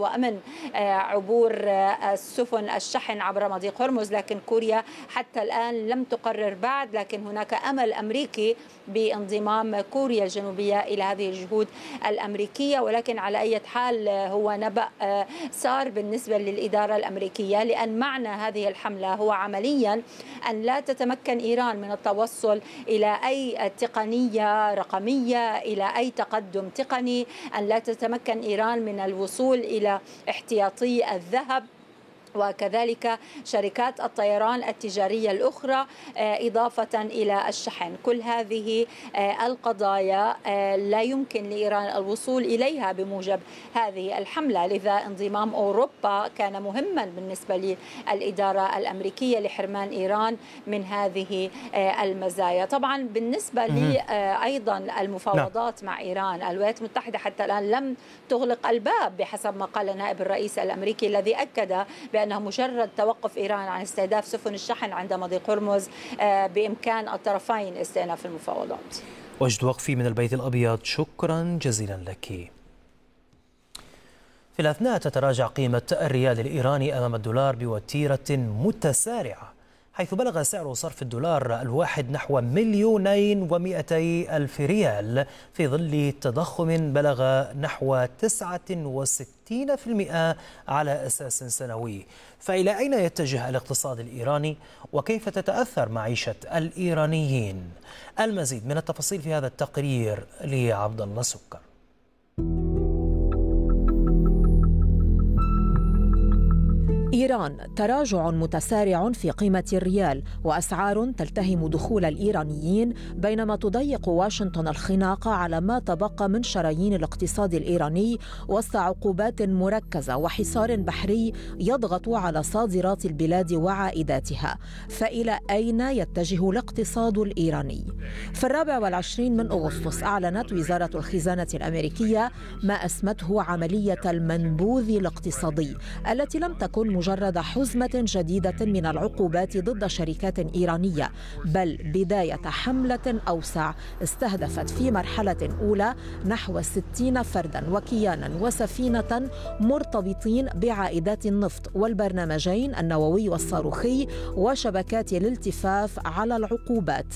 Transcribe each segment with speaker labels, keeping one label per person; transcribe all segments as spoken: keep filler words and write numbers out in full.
Speaker 1: وأمن عبور السفن الشحن عبر مضيق هرمز، لكن كوريا حتى الآن لم تقرر بعد، لكن هناك أمل أمريكي بانضمام كوريا الجنوبية إلى هذه الجهود الأمريكية. ولكن على أي حال هو نبأ صار بالنسبة للإدارة الأمريكية، لأن معنى هذه الحملة هو عمليا أن لا تتمكن إيران من التوصل إلى أي تقنية رقمية، إلى أي تقدم تقني، أن لا تتمكن إيران من الوصول إلى احتياطي الذهب وكذلك شركات الطيران التجارية الأخرى، إضافة إلى الشحن. كل هذه القضايا لا يمكن لإيران الوصول إليها بموجب هذه الحملة، لذا انضمام أوروبا كان مهما بالنسبة للإدارة الأمريكية لحرمان إيران من هذه المزايا. طبعا بالنسبة لي أيضا المفاوضات مع إيران، الولايات المتحدة حتى الآن لم تغلق الباب بحسب ما قال نائب الرئيس الأمريكي، الذي أكد بأنه مجرد توقف إيران عن استهداف سفن الشحن عند مضيق هرمز بإمكان الطرفين استئناف المفاوضات.
Speaker 2: وجد وقفي من البيت الأبيض، شكرا جزيلا لك. في الأثناء تتراجع قيمة الريال الإيراني أمام الدولار بوتيرة متسارعة، حيث بلغ سعر صرف الدولار الواحد نحو مليونين ومئتي ألف ريال في ظل تضخم بلغ نحو تسعة وستين بالمئة على أساس سنوي. فإلى أين يتجه الاقتصاد الإيراني وكيف تتأثر معيشة الإيرانيين؟ المزيد من التفاصيل في هذا التقرير لعبد الله سكر.
Speaker 3: إيران تراجع متسارع في قيمة الريال وأسعار تلتهم دخول الإيرانيين، بينما تضيق واشنطن الخناق على ما تبقى من شرايين الاقتصاد الإيراني وسط عقوبات مركزة وحصار بحري يضغط على صادرات البلاد وعائداتها. فإلى أين يتجه الاقتصاد الإيراني؟ في الرابع والعشرين من أغسطس أعلنت وزارة الخزانة الأمريكية ما أسمته عملية المنبوذ الاقتصادي، التي لم تكن مجرد حزمة جديدة من العقوبات ضد شركات إيرانية، بل بداية حملة أوسع استهدفت في مرحلة أولى نحو ستين فردا وكيانا وسفينة مرتبطين بعائدات النفط والبرنامجين النووي والصاروخي وشبكات الالتفاف على العقوبات.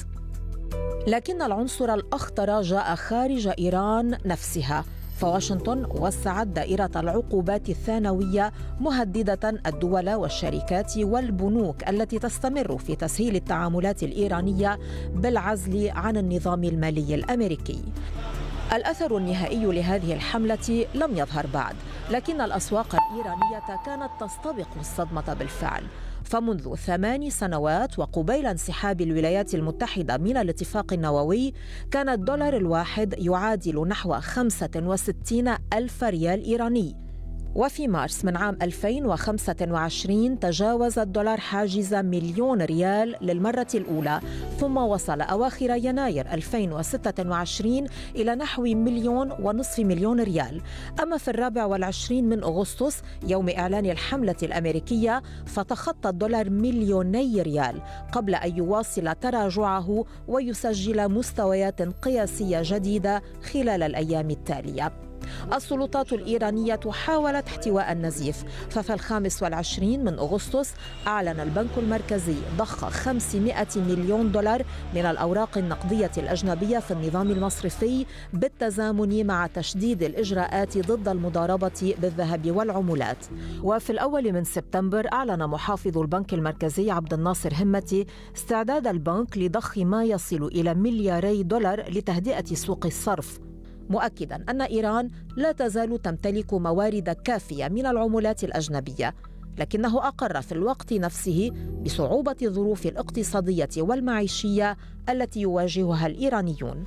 Speaker 3: لكن العنصر الأخطر جاء خارج إيران نفسها، فواشنطن وسعت دائرة العقوبات الثانوية مهددة الدول والشركات والبنوك التي تستمر في تسهيل التعاملات الإيرانية بالعزل عن النظام المالي الأمريكي. الأثر النهائي لهذه الحملة لم يظهر بعد، لكن الأسواق الإيرانية كانت تستبق الصدمة بالفعل. فمنذ ثمان سنوات وقبيل انسحاب الولايات المتحدة من الاتفاق النووي، كان الدولار الواحد يعادل نحو خمسة وستين ألف ريال إيراني. وفي مارس من عام ألفين وخمسة وعشرين تجاوز الدولار حاجز مليون ريال للمرة الأولى، ثم وصل أواخر يناير ألفين وستة وعشرين إلى نحو مليون ونصف مليون ريال. أما في الرابع والعشرين من أغسطس يوم إعلان الحملة الأمريكية فتخطى الدولار مليوني ريال قبل أن يواصل تراجعه ويسجل مستويات قياسية جديدة خلال الأيام التالية. السلطات الإيرانية حاولت احتواء النزيف، ففي الخامس والعشرين من أغسطس أعلن البنك المركزي ضخ خمسمائة مليون دولار من الأوراق النقدية الأجنبية في النظام المصرفي بالتزامن مع تشديد الإجراءات ضد المضاربة بالذهب والعملات. وفي الأول من سبتمبر أعلن محافظ البنك المركزي عبد الناصر همتي استعداد البنك لضخ ما يصل إلى ملياري دولار لتهدئة سوق الصرف، مؤكداً أن إيران لا تزال تمتلك موارد كافية من العملات الأجنبية، لكنه أقر في الوقت نفسه بصعوبة الظروف الاقتصادية والمعيشية التي يواجهها الإيرانيون.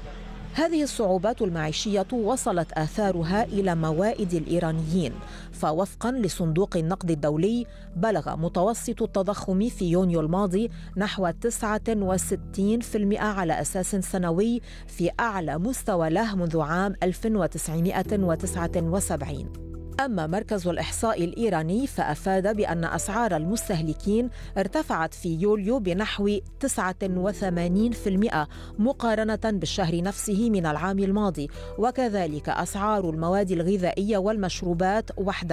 Speaker 3: هذه الصعوبات المعيشية وصلت آثارها إلى موائد الإيرانيين، فوفقاً لصندوق النقد الدولي بلغ متوسط التضخم في يونيو الماضي نحو تسعة وستين بالمئة على أساس سنوي، في أعلى مستوى له منذ عام ألف وتسعمائة وتسعة وسبعين. أما مركز الإحصاء الإيراني فأفاد بأن أسعار المستهلكين ارتفعت في يوليو بنحو تسعة وثمانين بالمئة مقارنة بالشهر نفسه من العام الماضي، وكذلك أسعار المواد الغذائية والمشروبات وحدها.